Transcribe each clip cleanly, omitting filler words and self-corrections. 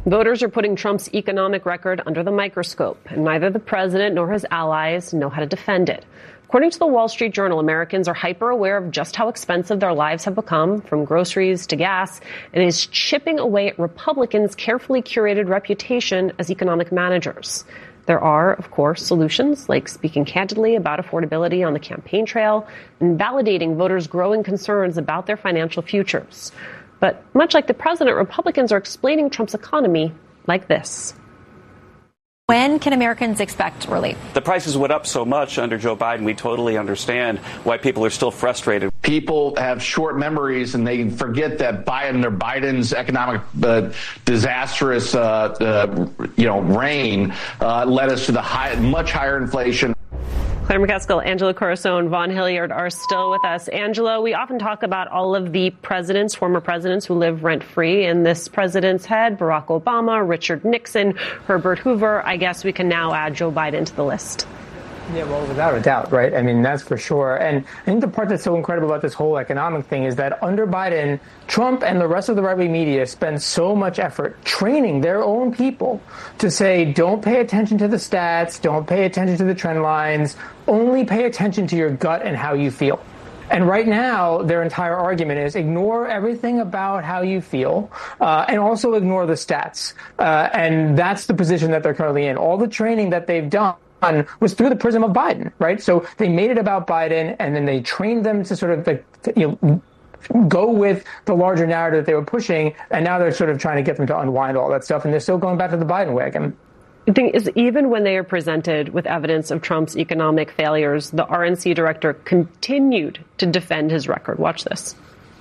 Voters are putting Trump's economic record under the microscope, and neither the president nor his allies know how to defend it. According to the Wall Street Journal, Americans are hyper aware of just how expensive their lives have become, from groceries to gas, and is chipping away at Republicans' carefully curated reputation as economic managers. There are, of course, solutions like speaking candidly about affordability on the campaign trail and validating voters' growing concerns about their financial futures. But much like the president, Republicans are explaining Trump's economy like this. When can Americans expect relief? The prices went up so much under Joe Biden, we totally understand why people are still frustrated. People have short memories and they forget that Biden's economic disastrous reign led us to the much higher inflation. Claire McCaskill, Angela Corazon, Vaughn Hilliard are still with us. Angela, we often talk about all of the former presidents who live rent-free in this president's head: Barack Obama, Richard Nixon, Herbert Hoover. I guess we can now add Joe Biden to the list. Yeah, well, without a doubt, right? I mean, that's for sure. And I think the part that's so incredible about this whole economic thing is that under Biden, Trump and the rest of the right-wing media spend so much effort training their own people to say, don't pay attention to the stats, don't pay attention to the trend lines, only pay attention to your gut and how you feel. And right now, their entire argument is ignore everything about how you feel and also ignore the stats. And that's the position that they're currently in. All the training that they've done was through the prism of Biden, right? So they made it about Biden, and then they trained them to sort of go with the larger narrative that they were pushing, and now they're sort of trying to get them to unwind all that stuff, and they're still going back to the Biden wagon. The thing is, even when they are presented with evidence of Trump's economic failures, the RNC director continued to defend his record. Watch this.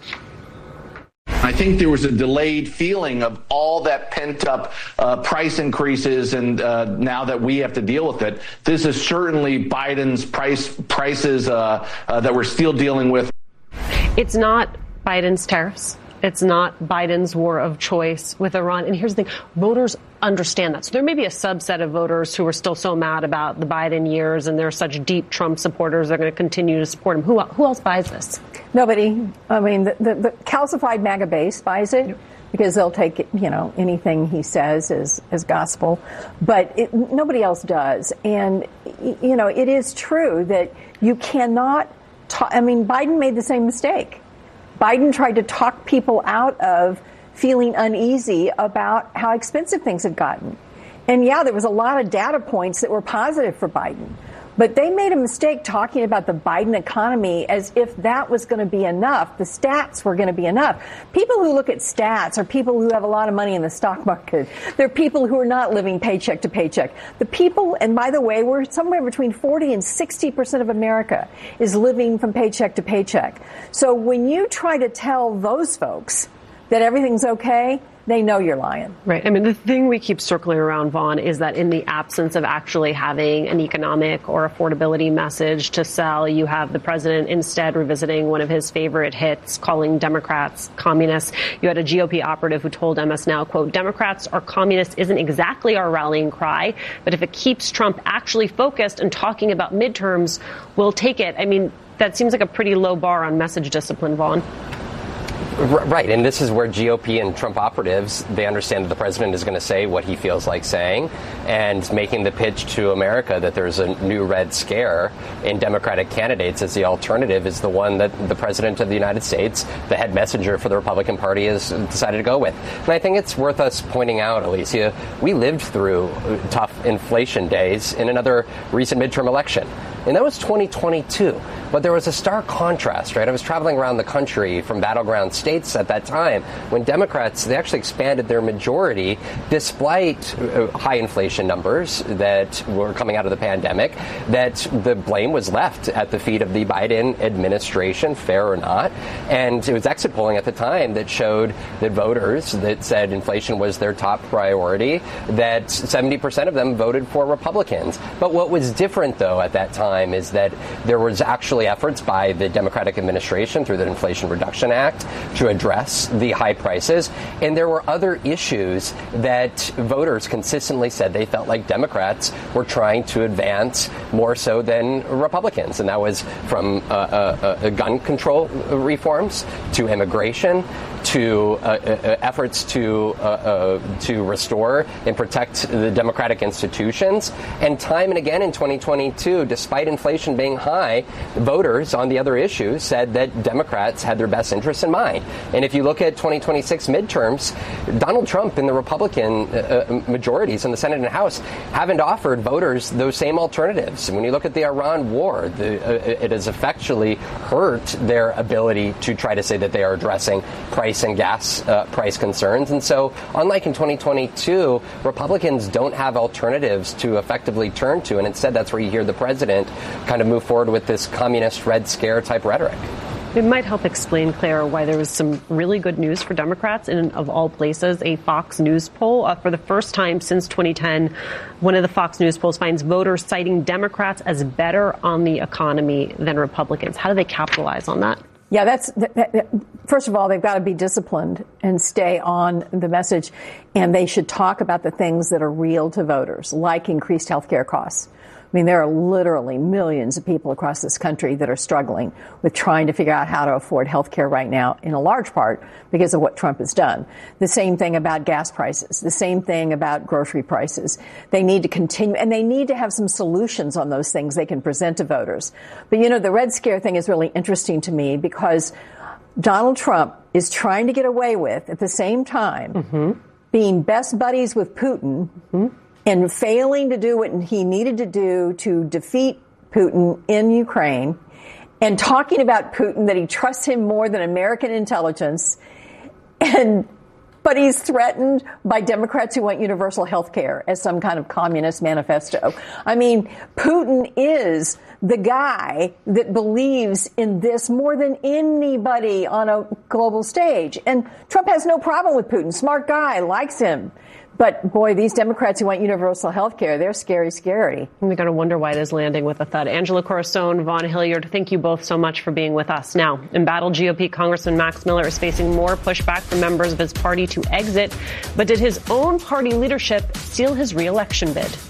I think there was a delayed feeling of all that pent-up price increases, and now that we have to deal with it, this is certainly Biden's prices that we're still dealing with. It's not Biden's tariffs. It's not Biden's war of choice with Iran. And here's the thing. Voters understand that. So there may be a subset of voters who are still so mad about the Biden years, and they're such deep Trump supporters, they're going to continue to support him. Who else buys this? Nobody. I mean, the calcified MAGA base buys it because they'll take, anything he says as gospel. But nobody else does. And, it is true that you cannot Biden made the same mistake. Biden tried to talk people out of feeling uneasy about how expensive things had gotten. And yeah, there was a lot of data points that were positive for Biden. But they made a mistake talking about the Biden economy as if that was going to be enough. The stats were going to be enough. People who look at stats are people who have a lot of money in the stock market. They're people who are not living paycheck to paycheck. The people, and by the way, we're somewhere between 40 and 60% of America is living from paycheck to paycheck. So when you try to tell those folks that everything's okay, they know you're lying. Right. I mean, the thing we keep circling around, Vaughn, is that in the absence of actually having an economic or affordability message to sell, you have the president instead revisiting one of his favorite hits, calling Democrats communists. You had a GOP operative who told MS Now, quote, Democrats are communists isn't exactly our rallying cry, but if it keeps Trump actually focused and talking about midterms, we'll take it. I mean, that seems like a pretty low bar on message discipline, Vaughn. Right, and this is where GOP and Trump operatives, they understand that the president is going to say what he feels like saying, and making the pitch to America that there's a new red scare in Democratic candidates as the alternative is the one that the president of the United States, the head messenger for the Republican Party, has decided to go with. And I think it's worth us pointing out, Alicia, we lived through tough inflation days in another recent midterm election. And that was 2022. But there was a stark contrast, right? I was traveling around the country from battleground states at that time when Democrats, they actually expanded their majority despite high inflation numbers that were coming out of the pandemic, that the blame was left at the feet of the Biden administration, fair or not. And it was exit polling at the time that showed that voters that said inflation was their top priority, that 70% of them voted for Republicans. But what was different, though, at that time is that there was actually efforts by the Democratic administration through the Inflation Reduction Act to address the high prices. And there were other issues that voters consistently said they felt like Democrats were trying to advance more so than Republicans. And that was from gun control reforms to immigration to efforts to restore and protect the democratic institutions. And time and again in 2022, despite inflation being high, voters on the other issues said that Democrats had their best interests in mind. And if you look at 2026 midterms, Donald Trump and the Republican majorities in the Senate and House haven't offered voters those same alternatives. And when you look at the Iran war, it has effectually hurt their ability to try to say that they are addressing price and gas price concerns. And so, unlike in 2022, Republicans don't have alternatives to effectively turn to. And instead, that's where you hear the president kind of move forward with this communist Red Scare type rhetoric. It might help explain, Claire, why there was some really good news for Democrats in, of all places, a Fox News poll. For the first time since 2010, one of the Fox News polls finds voters citing Democrats as better on the economy than Republicans. How do they capitalize on that? Yeah, first of all, they've got to be disciplined and stay on the message. And they should talk about the things that are real to voters, like increased health care costs. I mean, there are literally millions of people across this country that are struggling with trying to figure out how to afford health care right now, in a large part because of what Trump has done. The same thing about gas prices, the same thing about grocery prices. They need to continue, and they need to have some solutions on those things they can present to voters. But, the Red Scare thing is really interesting to me because Donald Trump is trying to get away with, at the same time, being best buddies with Putin, and failing to do what he needed to do to defeat Putin in Ukraine, and talking about Putin that he trusts him more than American intelligence, but he's threatened by Democrats who want universal health care as some kind of communist manifesto. I mean, Putin is the guy that believes in this more than anybody on a global stage. And Trump has no problem with Putin. Smart guy, likes him. But, boy, these Democrats who want universal health care, they're scary, scary. We're going to wonder why it is landing with a thud. Angela Corazon, Vaughn Hilliard, thank you both so much for being with us. Now, embattled GOP Congressman Max Miller is facing more pushback from members of his party to exit. But did his own party leadership seal his re-election bid?